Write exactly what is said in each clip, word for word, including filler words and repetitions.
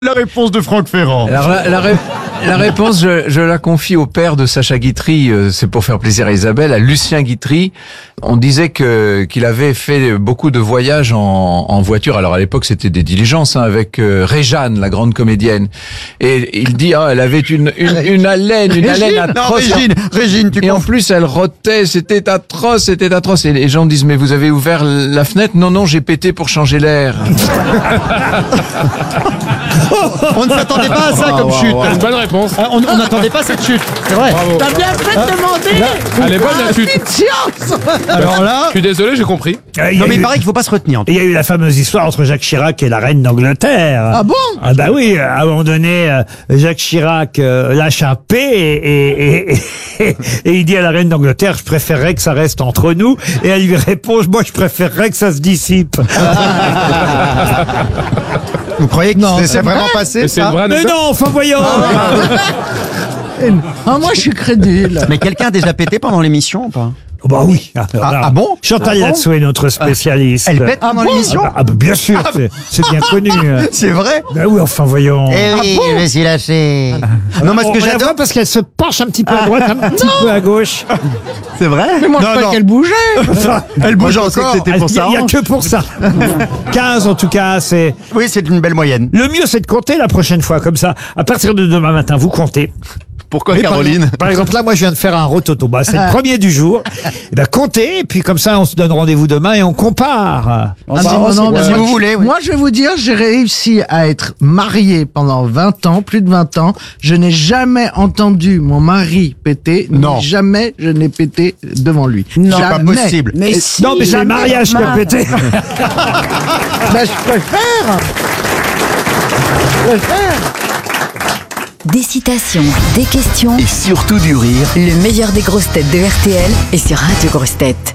La réponse de Franck Ferrand. Alors la, la, ré- la réponse, je, je la confie au père de Sacha Guitry, euh, c'est pour faire plaisir à Isabelle, à Lucien Guitry. On disait que qu'il avait fait beaucoup de voyages en, en voiture. Alors à l'époque c'était des diligences hein, avec euh, Réjeanne, la grande comédienne. Et il dit ah elle avait une une, une haleine, une haleine atroce. Non, Régine, Régine, tu Et en confonds. plus elle rotait, c'était atroce, c'était atroce. Et les gens disent mais vous avez ouvert la fenêtre? Non non, j'ai pété pour changer l'air. On ne s'attendait pas à ça comme chute. C'est une bonne réponse. Ah, On on n'attendait pas cette chute. C'est vrai. Bravo. T'as bien fait de demander. Elle est bonne la chute. Petite science. Alors là, Je suis désolé, j'ai compris. Euh, il, y non a mais il eu, paraît qu'il faut pas se retenir. il y a eu la fameuse histoire entre Jacques Chirac et la reine d'Angleterre. Ah bon? Ah bah oui, à un moment donné, euh, Jacques Chirac euh, lâche un P et, et, et, et, et il dit à la reine d'Angleterre, je préférerais que ça reste entre nous. Et elle lui répond, moi je préférerais que ça se dissipe. Vous croyez que Non, c'est c'est c'est vraiment vrai. passé Mais c'est une ça vraie Mais anecdote. non, enfin voyons. Ah, moi, je suis crédule. Mais quelqu'un a déjà pété pendant l'émission ou pas? Oh bah oui. Alors Ah, là, ah bon Chantal Ah bon Latsou est notre spécialiste. Elle pète pendant l'émission? Ah bah, ah bah, bien sûr, c'est- c'est bien connu. C'est vrai? Bah oui, enfin voyons. Eh oui, je me suis lâché. Non, moi ce On que la j'adore, voit parce qu'elle se penche un petit peu à droite, un petit peu à gauche. c'est vrai? Mais moi, je Non, croyais non. qu'elle bougeait. Elle bouge Moi, je pensais que encore. c'était Il pour ça. n'y a que pour ça. quinze en tout cas, c'est... Oui, c'est une belle moyenne. Le mieux, c'est de compter la prochaine fois, comme ça. À partir de demain matin, vous comptez. Pourquoi Mais par- Caroline Par exemple, là, moi, je viens de faire un rototo. Bah, c'est le premier du jour. Eh ben, comptez, et puis comme ça, on se donne rendez-vous demain et on compare. Ah, si- non, non, mais si moi, vous je- voulez, oui. Moi, je vais vous dire, j'ai réussi à être marié pendant vingt ans, plus de vingt ans. Je n'ai jamais entendu mon mari péter. ni Non. Jamais je n'ai pété devant lui. Non, jamais. pas possible. Mais Et- non, mais c'est le mariage qui a pété. Ben, je préfère. Je préfère. Des citations, des questions, Et surtout du rire. le meilleur des grosses têtes de R T L est sur Radio Grosses Têtes.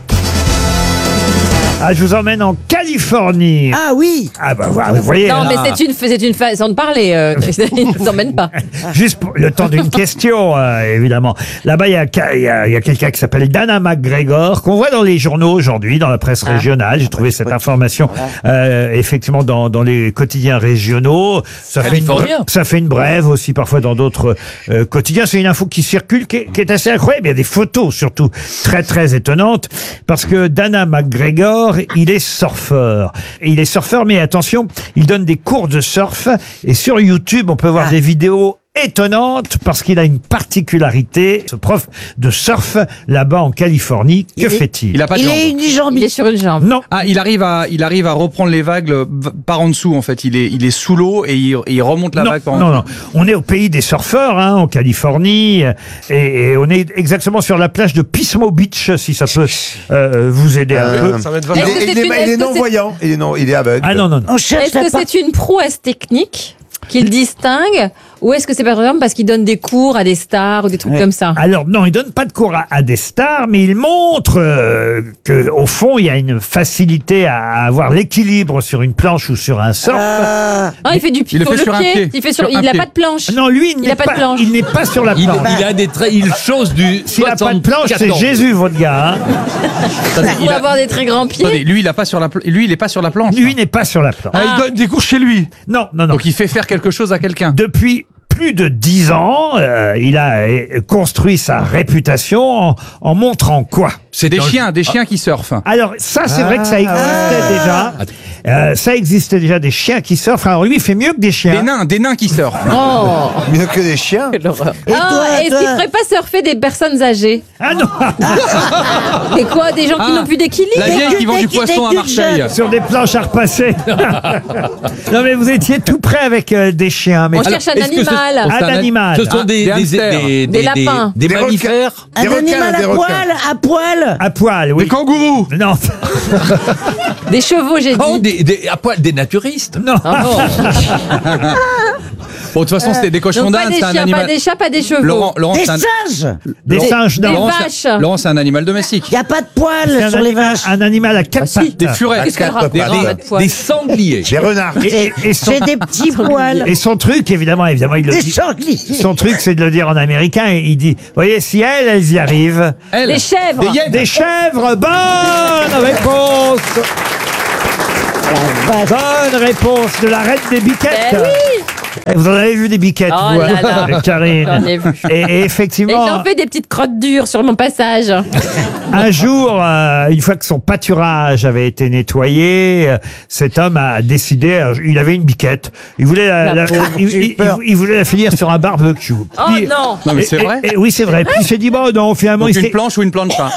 Ah, je vous emmène en Californie. Ah oui. Ah, bah, voilà, vous voyez. Non, là, mais c'est une, c'est une façon de parler. Euh, il ne nous emmène pas. Juste pour le temps d'une question, euh, évidemment. Là-bas, il y a, il y a, il y a quelqu'un qui s'appelle Dana McGregor, qu'on voit dans les journaux aujourd'hui, dans la presse régionale. J'ai trouvé cette information, euh, effectivement, dans, dans les quotidiens régionaux. Ça fait, une, Californien. ça fait une brève aussi, parfois, dans d'autres euh, quotidiens. C'est une info qui circule, qui est, qui est assez incroyable. Il y a des photos, surtout, très, très étonnantes, parce que Dana McGregor, il est surfeur. Et il est surfeur, mais attention, il donne des cours de surf, et sur YouTube, on peut voir des vidéos étonnante parce qu'il a une particularité, ce prof de surf là-bas en Californie. Que fait-il? Il a pas de Il jambes. est unijambiste. Il est sur une jambe. Non. Ah, il arrive à, il arrive à reprendre les vagues euh, v- par en dessous en fait. Il est, il est sous l'eau et il, et il remonte la Non, vague par en non, dessous. non. On est au pays des surfeurs, hein, en Californie, et, et on est exactement sur la plage de Pismo Beach, si ça peut euh, vous aider un peu. Ça va être Est-ce que c'est une- est-ce que c'est- voyant Il est, non, il est aveugle. Ah non, non, non. On cherche Est-ce la que part- c'est une prouesse technique qu'il distingue ou est-ce que c'est par exemple parce qu'il donne des cours à des stars ou des trucs comme ça? Alors non, il donne pas de cours à, à des stars, mais il montre euh, que au fond, il y a une facilité à avoir l'équilibre sur une planche ou sur un surf. Ah, Ah, il fait du Il le sur fait le sur un pied. pied. Il fait sur, Sur un il n'a pied. pas de planche. Non, lui, il Il n'est a pas de pas, planche. il n'est pas sur la Il, planche. il a des traits, il chose du S'il n'a pas de planche, c'est soixante-quatorze. Jésus, votre gars. Hein. Attendez, Pour il a- avoir des très grands pieds. attendez, lui il a pas sur la, pla- lui il est pas sur la planche. Lui n'est pas sur la planche. Ah, il donne des cours chez lui. Non, non, non. Donc il fait faire quelque chose à quelqu'un. Depuis plus de dix ans, euh, il a euh, construit sa réputation en, en montrant quoi? C'est des chiens, des chiens qui surfent. Alors ça, c'est vrai que ça existait déjà. Euh, ça existait déjà des chiens qui surfent. Alors lui, il fait mieux que des chiens. Des nains, des nains qui surfent. Oh, Mieux que des chiens. et Ah, toi, est-ce toi qu'il ferait pas surfer des personnes âgées? Ah non. Et quoi, des gens qui Ah, n'ont plus d'équilibre? La vieille qui vend du Qui poisson à t'écoute, Marseille. Sur des planches à repasser. Non mais vous étiez tout près avec euh, des chiens. Mais On cherche un est-ce que ce- animal. un animal. Ce sont Ah, des, des des, hamsters. des, Des lapins. des, Des mammifères. un Des requins, animal des à requins. poil, à poil. À poil, oui. Des kangourous. Non. Des chevaux, j'ai dit. Oh, des, des, à poil, des naturistes. Non. Ah bon. Bon, de toute façon, c'était des cochons Donc pas d'Inde, des c'est un chiens, pas animal. des chats, pas des chevaux. Laurent, Laurent, Des c'est un... singes. Des Laurent- singes, non. Des Laurent, vaches. c'est- Laurent, c'est un animal domestique. Il n'y a pas de C'est poils un sur les animal, vaches. un animal à quatre si. pattes. Des furets. Qu'est-ce qu'elle Des- rapport des- à poil? Des sangliers. Des renards. Et, et son, C'est des petits poils. et son truc, évidemment, évidemment, il le Des dit. sangliers. Son truc, c'est de le dire en américain. Et il dit, vous voyez, si elles, elles y arrivent. Elle. Des chèvres. Des hyènes. Des chèvres, bonne réponse. Bonne réponse de la reine des biquettes. Eh oui. Vous en avez vu des biquettes, Oh vous, là hein, là. Karine. J'en ai vu. Et, et Et effectivement, j'en fais des petites crottes dures sur mon passage. un jour, euh, une fois que son pâturage avait été nettoyé, euh, cet homme a décidé, euh, il avait une biquette, il voulait la, La la- pauvre, il, j'ai eu il- peur. il voulait la finir sur un barbecue. Oh Puis- non. Non, mais et- c'est et- vrai. et oui, c'est vrai. Puis il s'est dit, bon, non, finalement, Donc il une s'est- planche ou une plancha.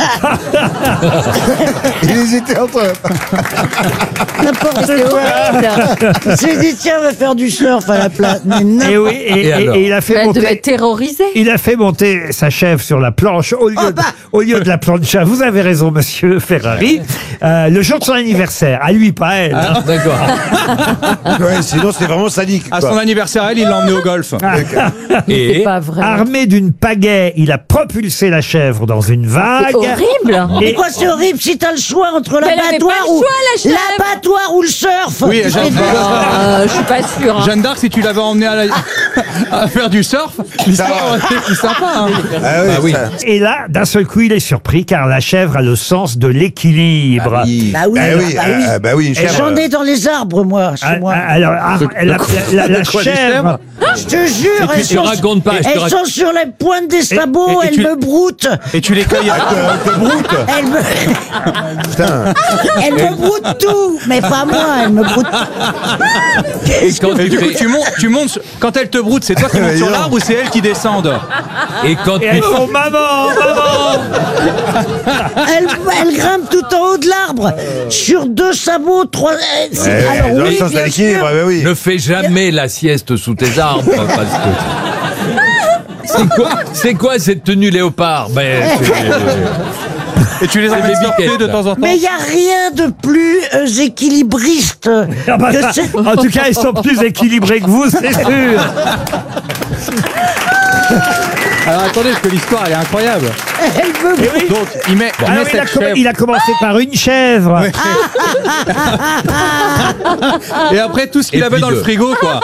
Il hésitait entre... N'importe C'est quoi. horrible. Il s'est dit, tiens, on va faire du surf à la place. Mais et n'importe oui, et, Et et- alors et il a fait Elle devait monter. être terrorisée. Il a fait monter sa chèvre sur la planche au lieu, Oh de, bah. au lieu de la plancha. Vous avez raison, monsieur Ferrari. Euh, le jour de son anniversaire, à lui, pas elle. hein. D'accord. Ouais, sinon c'est vraiment sadique. À son anniversaire, elle, il l'a emmené au golf. C'est Et pas vrai. Armé d'une pagaie, il a propulsé la chèvre dans une vague. C'est horrible. Mais quoi, c'est horrible si t'as le choix entre Mais elle avait l'abattoir pas le ou choix, la chèvre. l'abattoir ou le surf. Oui, C'est- Jeanne, Euh, je suis pas sûre. hein. Jeanne d'Arc, si tu l'avais emmené à, la- à faire du surf, l'histoire aurait été plus sympa. hein. Ah oui, Ah oui. ça- Et là, d'un seul coup, il est surpris car la chèvre a le sens de l'équilibre. Bah oui, Ah oui, bah oui. ah, bah oui, une chèvre. J'en ai dans les arbres, moi, chez Ah, moi. ah, Alors, ah, la, la- la- la quoi, des chèvre, chèvres Je te jure, tu- elles, tu sont, racontes pas, je te elles rac- sont sur les pointes des sabots, et- et elles tu- me broutent. Et tu les cueilles à Te broute. Elles me, Putain. elles me broutent tout, mais pas moi, elles me broutent. Et quand Et tu du coup, fais- tu montes, tu montes. sur- Quand elle te broute, c'est toi qui montes sur non. l'arbre ou c'est elle qui descende? et quand et elles tu font maman, maman. Elles, elles grimpent tout en haut de l'arbre, sur deux sabots, trois. euh, c'est- Eh, Alors dans le oui, sens de bien l'équilibre, sûr. bah oui. ne fais jamais la sieste sous tes arbres parce que c'est quoi c'est quoi cette tenue léopard? Ben c'est- Et tu les C'est emmènes des surfer biquettes, de là. temps en temps? Mais il n'y a rien de plus euh, équilibriste Ah bah, que ça- c'est- en tout cas, ils sont plus équilibrés que vous, c'est sûr. Alors attendez, parce que l'histoire elle est incroyable. Elle me Eh oui. Donc il met, il met Alors, il, a cette comm- chèvre il a commencé par une chèvre. et après tout ce qu'il Et avait puis dans le deux. frigo quoi.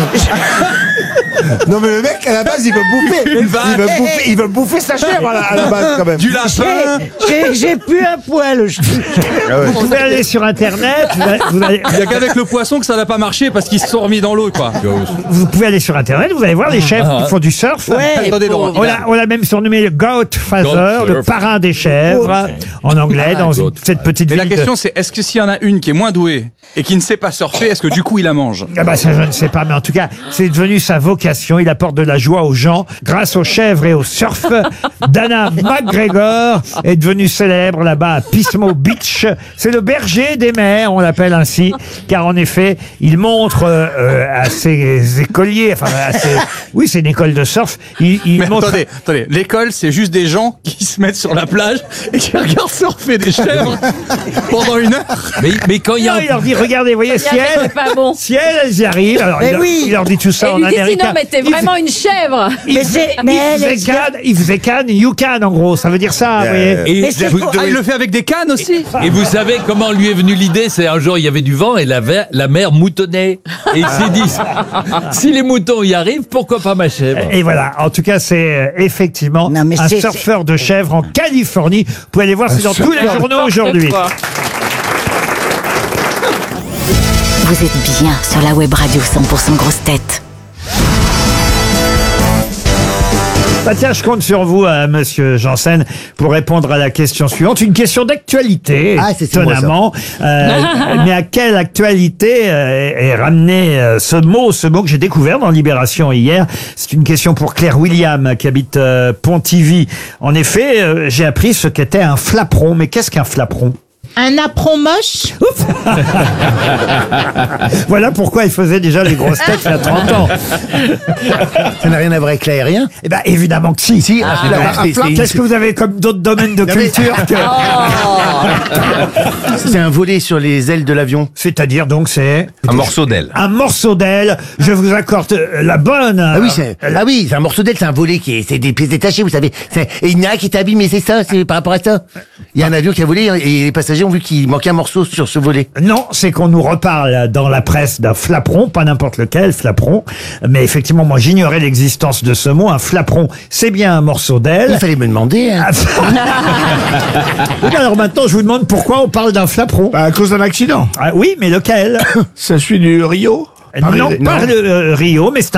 Non mais le mec à la base il veut bouffer. Il veut bouffer, il veut bouffer sa chèvre à la, à la base quand même. Du lapin. J'ai j'ai plus un poil. je- Ah ouais. Vous pouvez aller sur Internet. Vous, allez- vous allez- Il y a qu'avec le poisson que ça n'a pas marché parce qu'ils se sont remis dans l'eau quoi. vous pouvez aller sur Internet. Vous allez voir les chèvres qui font du surf. Ouais. Attendez, Laurent, On il a- l'a, on l'a même surnommé le Goatfather, Goat le surf. parrain des chèvres, en anglais, dans une- Goat. cette petite Mais ville. la de- question c'est est-ce que s'il y en a une qui est moins douée et qui ne sait pas surfer, est-ce que du coup il la mange? Ah bah ça je ne sais pas, mais en tout cas, c'est devenu sa vocation. Il apporte de la joie aux gens grâce aux chèvres et au surf. Dana McGregor est devenue célèbre là-bas à Pismo Beach. C'est le berger des mers, on l'appelle ainsi, car en effet, il montre euh, euh, à ses écoliers, enfin à ses... Oui, c'est une école de surf. Il, il Mais montre... attendez, attendez, l'école c'est juste des gens qui se mettent sur la plage et qui regardent surfer des chèvres pendant une heure. mais, mais quand il y a Non, un- il leur dit, regardez, voyez, si Regardez, elles, c'est pas bon. si elles, elles y arrivent, alors Mais il, leur- oui. il leur dit tout ça Et en il lui dit américain. sinon, mais t'es Il- vraiment une chèvre. Il, Mais c'est- il mais elle, faisait elle- can, il faisait can, you can, en gros, ça veut dire ça, vous voyez. et, Mais c'est vous, pour- Ah, il le fait avec des cannes aussi. et vous savez comment lui est venue l'idée? C'est un jour il y avait du vent et la, ver- la mer moutonnait et il s'est dit si les moutons y arrivent, pourquoi pas ma chèvre? Et voilà, en tout cas, c'est euh, effectivement Non, mais un c'est- surfeur de chèvres en Californie. Vous pouvez aller voir, c'est dans tous les journaux aujourd'hui. Vous êtes bien sur la web radio cent pour cent grosse tête. Bah tiens, je compte sur vous, euh, monsieur Janssen, pour répondre à la question suivante. Une question d'actualité, Ah, c'est- c'est moi, ça. étonnamment. Euh, mais à quelle actualité euh, est ramené euh, ce mot, ce mot que j'ai découvert dans Libération hier? C'est une question pour Claire William, qui habite euh, Pontivy. En effet, euh, j'ai appris ce qu'était un flapperon. Mais qu'est-ce qu'un flapperon? Un apron moche. Voilà pourquoi il faisait déjà les grosses têtes il y a trente ans. Ça n'a rien à voir avec l'aérien. Eh ben, évidemment que si. Si, un flapperon, c'est- c'est- Qu'est-ce que vous avez comme d'autres domaines de mais- culture que... C'est un volet sur les ailes de l'avion. C'est-à-dire donc c'est Un morceau d'aile. un morceau d'aile. Je vous accorde euh, la bonne. Ah oui, c'est ah oui, c'est un morceau d'aile, c'est un volet qui est, c'est des pièces détachées, vous savez. C'est- Et il y en a un qui est abîmé, c'est ça, c'est par rapport à ça. Il y a un avion qui a volé et les passagers ont vu qu'il manquait un morceau sur ce volet. Non, c'est qu'on nous reparle dans la presse d'un flapperon, pas n'importe lequel flapperon. Mais effectivement, moi j'ignorais l'existence de ce mot. Un flapperon, c'est bien un morceau d'aile. Il fallait me demander. Hein. Oui, mais alors maintenant, je vous demande pourquoi on parle d'un flapperon. À cause d'un accident. Ah oui, mais lequel? Ça suit du Rio. Non, non. pas le euh, Rio, mais c'est